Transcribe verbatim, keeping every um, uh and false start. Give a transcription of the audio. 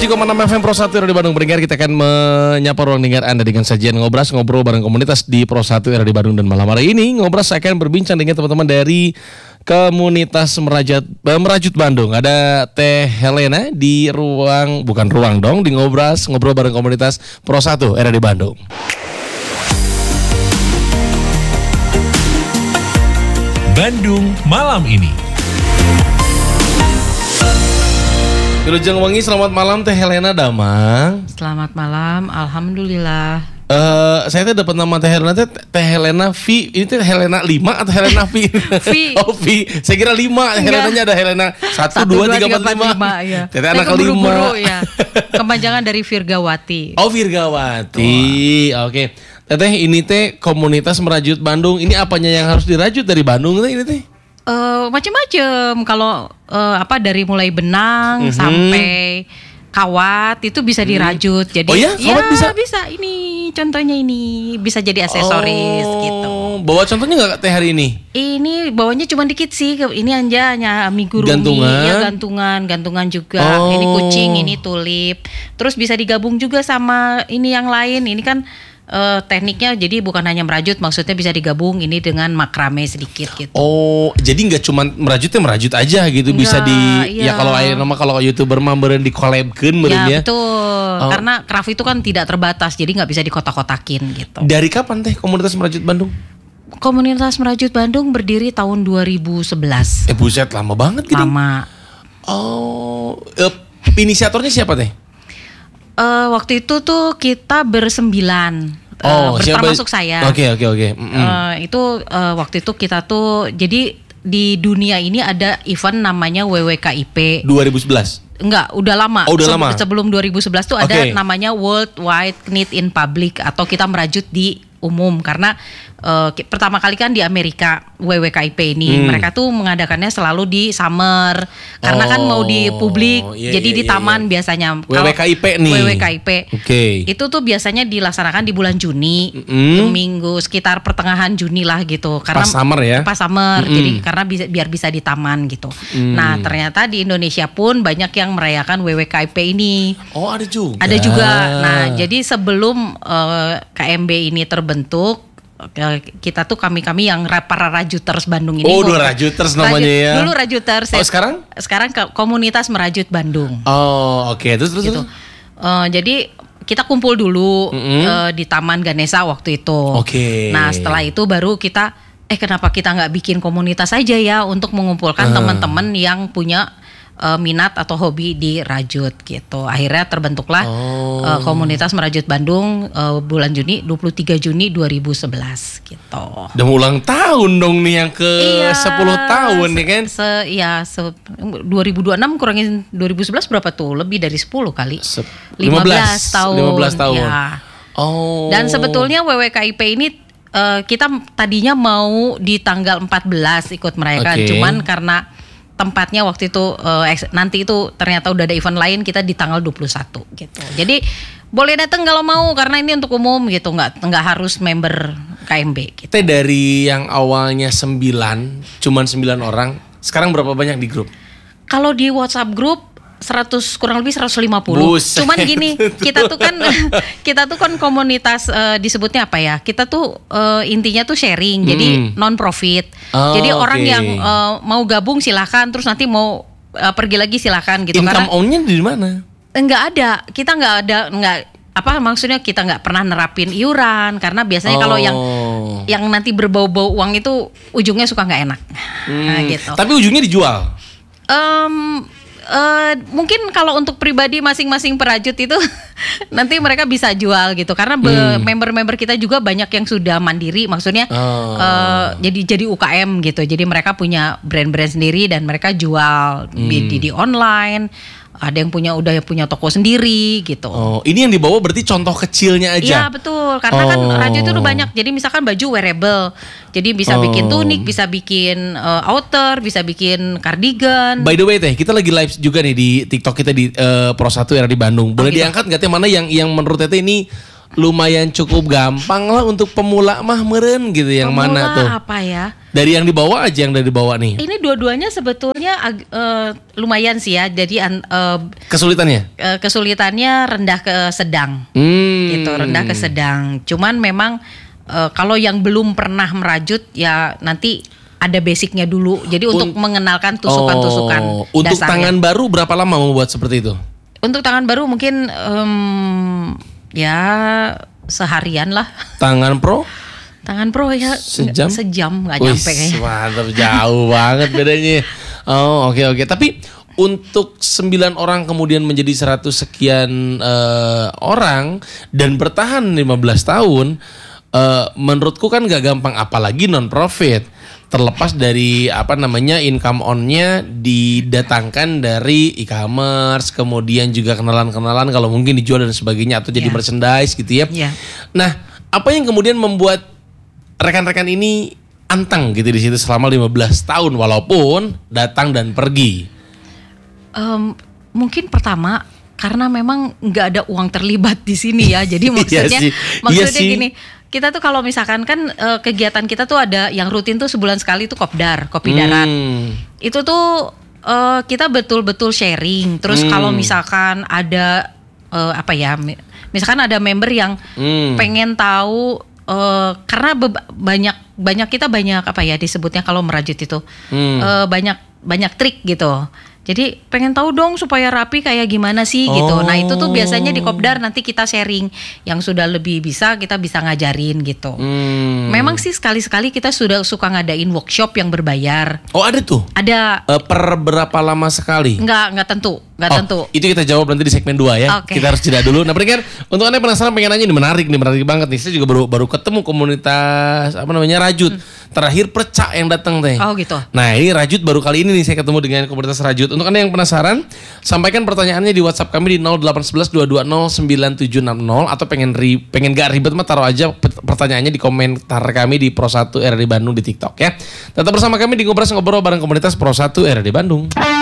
tujuh koma enam F M Pro satu di Bandung. Pendengar, kita akan menyapa ruang dengar Anda dengan sajian Ngobras, ngobrol bareng komunitas di Pro satu di Bandung. Dan malam hari ini Ngobras akan berbincang dengan teman-teman dari komunitas merajut, merajut Bandung. Ada Teh Helena di ruang, bukan ruang dong, di Ngobras, ngobrol bareng komunitas Pro satu di Bandung. Bandung malam ini. Wilujeng Wengi, selamat malam Teh Helena Damang. Selamat malam, alhamdulillah. Uh, saya tuh dapat nama Teh Helena, Teh Teh Helena V. Ini Teh Helena lima atau Helena V? V. Oh V. Saya kira lima. Helenanya ada Helena satu, dua, tiga, empat, lima. Ya. Teteh anak kelima. Ya. Kepanjangan dari Virgawati. Oh Virgawati. Oke. Okay. Teteh, ini teh komunitas merajut Bandung. Ini apanya yang harus dirajut dari Bandung teh ini teh? Uh, macam-macam. Kalau uh, apa dari mulai benang mm-hmm. sampai kawat itu bisa dirajut. Jadi oh ya, kawat ya, bisa? Bisa. Ini contohnya ini bisa jadi aksesoris oh, gitu. Bawa contohnya nggak teh hari ini? Ini bawanya cuma dikit sih. Ini aja hanya amigurumi. Gantungan. Ya gantungan, gantungan juga. Oh. Ini kucing, ini tulip. Terus bisa digabung juga sama ini yang lain. Ini kan Uh, tekniknya jadi bukan hanya merajut, maksudnya bisa digabung ini dengan makrame sedikit gitu. Oh, jadi nggak cuma merajutnya merajut aja gitu. Enggak, bisa di iya. Ya kalau ayo nama kalau YouTuber mah beren di collabkeun beren ya. Ya betul. Oh. Karena craft itu kan tidak terbatas, jadi nggak bisa dikotak-kotakin gitu. Dari kapan teh komunitas merajut Bandung? Komunitas merajut Bandung berdiri tahun dua ribu sebelas. Eh buset, lama banget gitu. Lama. Oh, uh, inisiatornya siapa teh? Uh, waktu itu tuh kita bersembilan, oh, uh, termasuk saya. Oke oke oke. Itu uh, waktu itu kita tuh jadi di dunia ini ada event namanya W W K I P. dua ribu sebelas. Enggak, udah lama. Oh, udah Se- lama. Sebelum dua ribu sebelas tuh ada okay. namanya World Wide Knit in Public atau kita merajut di umum karena uh, pertama kali kan di Amerika W W K I P ini hmm. mereka tuh mengadakannya selalu di summer karena oh, kan mau di publik iya, jadi iya, di taman iya. biasanya. W W K I P nih. W W K I P. Oke. Okay. Itu tuh biasanya dilaksanakan di bulan Juni, mm-hmm. minggu sekitar pertengahan Juni lah gitu. Karena pas summer ya. Pas summer. Mm-hmm. Jadi karena bisa biar bisa di taman gitu. Mm. Nah, ternyata di Indonesia pun banyak yang merayakan W W K I P ini. Oh, ada juga. Ada juga. Nah, jadi sebelum uh, K M B ini terbentuk, kita tuh kami-kami yang para rajuters Bandung ini. Oh, dulu rajuters namanya rajut, ya. Dulu rajuters. Oh, sekarang? Sekarang ke komunitas merajut Bandung. Oh, oke. Okay. Terus terus. Gitu. Uh, jadi kita kumpul dulu mm-hmm. uh, di Taman Ganesa waktu itu. Oke. Okay. Nah, setelah itu baru kita eh kenapa kita nggak bikin komunitas aja ya untuk mengumpulkan uh. teman-teman yang punya Uh, minat atau hobi di rajut gitu. Akhirnya terbentuklah oh. uh, komunitas merajut Bandung uh, bulan Juni, dua puluh tiga Juni dua ribu sebelas gitu. Udah ulang tahun dong nih yang ke iya, sepuluh tahun nih kan? Se ya se, dua ribu dua puluh enam kurangin dua ribu sebelas berapa tuh? Lebih dari sepuluh kali. Se- lima belas tahun. lima belas tahun. Ya. Oh. Dan sebetulnya W W K I P ini uh, kita tadinya mau di tanggal empat belas ikut merayakan, okay. Cuman karena tempatnya waktu itu uh, nanti itu ternyata udah ada event lain, kita di tanggal dua puluh satu gitu. Jadi boleh datang kalau mau karena ini untuk umum gitu, nggak nggak harus member K M B gitu. Kita dari yang awalnya sembilan, cuman sembilan orang, sekarang berapa banyak di grup? Kalau di WhatsApp grup seratus kurang lebih seratus lima puluh. Buset. Cuman gini, kita tuh kan kita tuh kan komunitas uh, disebutnya apa ya? Kita tuh uh, intinya tuh sharing. Hmm. Jadi non profit. Oh, jadi okay. Orang yang uh, mau gabung silahkan, terus nanti mau uh, pergi lagi silahkan gitu. Income on-nya di mana? Enggak ada. Kita enggak ada enggak apa maksudnya kita nggak pernah nerapin iuran karena biasanya oh. kalau yang yang nanti berbau-bau uang itu ujungnya suka nggak enak. Hmm. Nah, gitu. Tapi ujungnya dijual. Um, Uh, mungkin kalau untuk pribadi masing-masing perajut itu nanti mereka bisa jual gitu karena be- hmm. member-member kita juga banyak yang sudah mandiri, maksudnya oh. uh, jadi jadi U K M gitu, jadi mereka punya brand-brand sendiri dan mereka jual hmm. di, di online. Ada yang punya udah punya toko sendiri gitu. Oh, ini yang dibawa berarti contoh kecilnya aja. Iya betul, karena oh. kan rajut itu udah banyak. Jadi misalkan baju wearable, jadi bisa oh. bikin tunik, bisa bikin uh, outer, bisa bikin cardigan. By the way teh, kita lagi live juga nih di TikTok kita di uh, Pro satu era di Bandung. Boleh oh, gitu. Diangkat nggak teh mana yang yang menurut teh ini lumayan cukup gampang lah untuk pemula mah meren gitu. Yang Pemula mana tuh? apa ya? Dari yang dibawa aja yang dari dibawa nih. Ini dua-duanya sebetulnya ag- eh, lumayan sih ya. Jadi an- eh, Kesulitannya? eh, kesulitannya rendah ke sedang. Hmm. Gitu, rendah ke sedang. Cuman memang eh, kalau yang belum pernah merajut ya nanti ada basicnya dulu. Jadi untuk Un- mengenalkan tusukan-tusukan Oh, untuk dasarnya. tangan baru berapa lama membuat seperti itu? Untuk tangan baru mungkin em, ya seharian lah. Tangan pro? Tangan pro ya Sejam? sejam nggak Wih, nyampe kayaknya. mantap, jauh banget bedanya. Oh, oke oke. Tapi untuk sembilan orang kemudian menjadi seratus sekian eh, orang dan bertahan lima belas tahun, eh, menurutku kan gak gampang, apalagi non profit. Terlepas dari apa namanya income on-nya didatangkan dari e-commerce, kemudian juga kenalan-kenalan kalau mungkin dijual dan sebagainya atau jadi Iya. merchandise gitu ya. Iya. Nah, apa yang kemudian membuat rekan-rekan ini antang gitu di situ selama lima belas tahun walaupun datang dan pergi? Em, mungkin pertama karena memang nggak ada uang terlibat di sini ya. Jadi maksudnya sih. maksudnya Iya sih. gini, kita tuh kalau misalkan kan eh, kegiatan kita tuh ada yang rutin tuh sebulan sekali tuh kopdar, kopi darat. Hmm. Itu tuh eh, kita betul-betul sharing. Terus Hmm. kalau misalkan ada eh, apa ya, mi- misalkan ada member yang Hmm. pengen tahu eh, karena be- banyak banyak kita banyak apa ya disebutnya kalau merajut itu Hmm. eh, banyak banyak trik gitu. Jadi pengen tahu dong supaya rapi kayak gimana sih gitu. Oh. Nah itu tuh biasanya di kopdar nanti kita sharing. Yang sudah lebih bisa kita bisa ngajarin gitu. Hmm. Memang sih sekali-sekali kita sudah suka ngadain workshop yang berbayar. Oh, ada tuh. Ada Eh, per berapa lama sekali? nggak nggak tentu nggak Oh, tentu. itu kita jawab nanti di segmen dua ya. Oke. Kita harus jeda dulu. Nah, pendengar, untuk Anda yang penasaran pengen nanya ini menarik nih, menarik banget nih. Saya juga baru baru ketemu komunitas apa namanya Rajut. Terakhir Percak yang datang teh. Oh gitu. Nah, ini Rajut baru kali ini nih saya ketemu dengan komunitas Rajut. Untuk Anda yang penasaran, sampaikan pertanyaannya di WhatsApp kami di nol delapan satu satu dua dua nol sembilan tujuh enam nol atau pengen ri, pengen gak ribet mah taruh aja pet- pertanyaannya di komentar kami di Pro satu R D Bandung di TikTok ya. Tetap bersama kami di Ngobras Ngobrol bareng komunitas Pro satu R D Bandung.